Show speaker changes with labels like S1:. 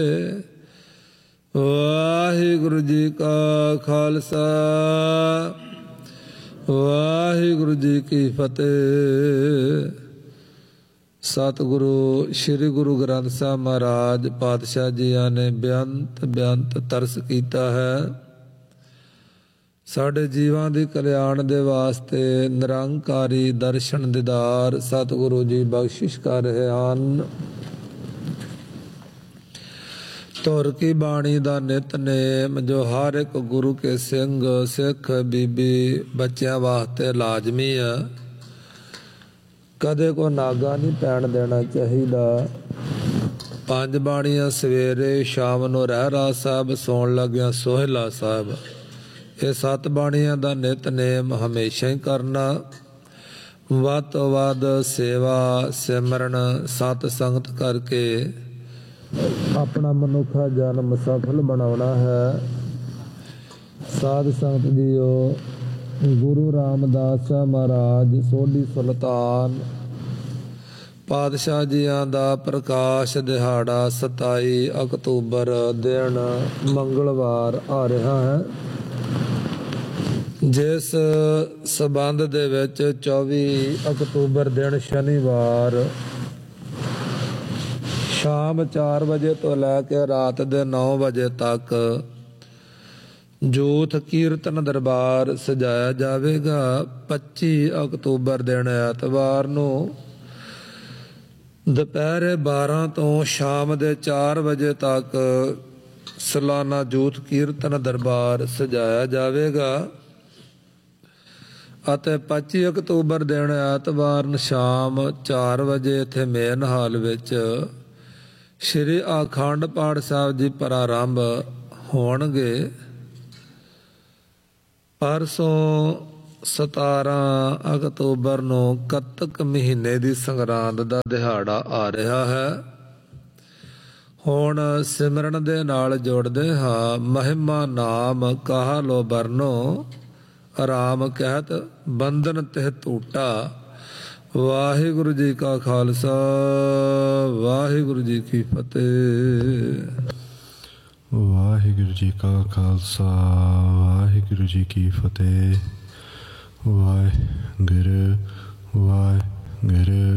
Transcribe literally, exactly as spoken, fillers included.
S1: ਵਾਹਿਗੁਰੂ ਜੀ ਕਾ ਖਾਲਸਾ ਵਾਹਿਗੁਰੂ ਜੀ ਕੀ ਫਤਿਹ। ਸਤਿਗੁਰੂ ਸ੍ਰੀ ਗੁਰੂ ਗ੍ਰੰਥ ਸਾਹਿਬ ਮਹਾਰਾਜ ਪਾਤਸ਼ਾਹ ਜੀਆਂ ਨੇ ਬੇਅੰਤ ਬੇਅੰਤ ਤਰਸ ਕੀਤਾ ਹੈ। ਸਾਡੇ ਜੀਵਾਂ ਦੀ ਕਲਿਆਣ ਦੇ ਵਾਸਤੇ ਨਿਰੰਕਾਰੀ ਦਰਸ਼ਨ ਦੀਦਾਰ ਸਤਿਗੁਰੂ ਜੀ ਬਖਸ਼ਿਸ਼ ਕਰ ਰਹੇ ਹਨ। ਧੁਰ ਕੀ ਬਾਣੀ ਦਾ ਨਿਤਨੇਮ ਜੋ ਹਰ ਇੱਕ ਗੁਰੂ ਕੇ ਸਿੰਘ ਸਿੱਖ ਬੀਬੀ ਬੱਚਿਆਂ ਵਾਸਤੇ ਲਾਜ਼ਮੀ ਹੈ। ਕਦੇ ਕੋ ਨਾਗਾ ਨਹੀਂ ਪੈਣ ਦੇਣਾ ਚਾਹੀਦਾ। ਪੰਜ ਬਾਣੀਆਂ ਸਵੇਰੇ ਸ਼ਾਮ ਨੂੰ ਰਹਿਰਾਸ ਸਾਹਿਬ, ਸੌਣ ਲੱਗਿਆ ਸੋਹਿਲਾ ਸਾਹਿਬ, ਇਹ ਸੱਤ ਬਾਣੀਆਂ ਦਾ ਨਿਤਨੇਮ ਹਮੇਸ਼ਾ ਹੀ ਕਰਨਾ। ਵੱਧ ਤੋਂ ਵੱਧ ਸੇਵਾ ਸਿਮਰਨ ਸਤ ਸੰਗਤ ਕਰਕੇ ਆਪਣਾ ਮਨੁੱਖਾ ਜਨਮ ਸਫਲ ਬਣਾਉਣਾ ਹੈ। ਸਾਧ ਸੰਗਤ ਜੀਓ, ਗੁਰੂ ਰਾਮਦਾਸ ਮਹਾਰਾਜ ਸੋਢੀ ਸੁਲਤਾਨ ਪਾਤਸ਼ਾਹ ਜੀਆਂ ਦਾ ਪ੍ਰਕਾਸ਼ ਦਿਹਾੜਾ ਸਤਾਈ ਅਕਤੂਬਰ ਦਿਨ ਮੰਗਲਵਾਰ ਆ ਰਿਹਾ ਹੈ, ਜਿਸ ਸਬੰਧ ਦੇ ਵਿੱਚ ਚੌਵੀ ਅਕਤੂਬਰ ਦਿਨ ਸ਼ਨੀਵਾਰ ਸ਼ਾਮ ਚਾਰ ਵਜੇ ਤੋਂ ਲੈ ਕੇ ਰਾਤ ਦੇ ਨੌ ਵਜੇ ਤੱਕ ਜੋਤ ਕੀਰਤਨ ਦਰਬਾਰ ਸਜਾਇਆ ਜਾਵੇਗਾ। ਪੱਚੀ ਅਕਤੂਬਰ ਦਿਨ ਐਤਵਾਰ ਨੂੰ ਦੁਪਹਿਰੇ ਬਾਰਾਂ ਤੋਂ ਸ਼ਾਮ ਦੇ ਚਾਰ ਵਜੇ ਤੱਕ ਸਾਲਾਨਾ ਜੋਤ ਕੀਰਤਨ ਦਰਬਾਰ ਸਜਾਇਆ ਜਾਵੇਗਾ ਅਤੇ ਪੱਚੀ ਅਕਤੂਬਰ ਦਿਨ ਐਤਵਾਰ ਨੂੰ ਸ਼ਾਮ ਚਾਰ ਵਜੇ ਇੱਥੇ ਮੇਨ ਹਾਲ ਵਿੱਚ ਸ਼੍ਰੀ ਅਖੰਡ ਪਾਠ ਸਾਹਿਬ ਜੀ ਪ੍ਰਾਰੰਭ ਹੋਣਗੇ। ਪਰਸੋਂ ਸਤਾਰਾਂ ਅਕਤੂਬਰ ਨੂੰ ਕੱਤਕ ਮਹੀਨੇ ਦੀ ਸੰਗਰਾਂਦ ਦਾ ਦਿਹਾੜਾ ਆ ਰਿਹਾ ਹੈ। ਹੁਣ ਸਿਮਰਨ ਦੇ ਨਾਲ ਜੁੜਦੇ ਹਾਂ। ਮਹਿਮਾ ਨਾਮ ਕਾਹ ਲੋ ਬਰਨੋ, ਆਰਾਮ ਕਹਿਤ ਬੰਧਨ ਤਿਹ ਟੂਟਾ। ਵਾਹਿਗੁਰੂ ਜੀ ਕਾ ਖਾਲਸਾ ਵਾਹਿਗੁਰੂ ਜੀ ਕੀ ਫਤਿਹ।
S2: ਵਾਹਿਗੁਰੂ ਜੀ ਕਾ ਖਾਲਸਾ ਵਾਹਿਗੁਰੂ ਜੀ ਕੀ ਫਤਿਹ। ਵਾਹਿਗੁਰੂ ਵਾਹਿਗੁਰੂ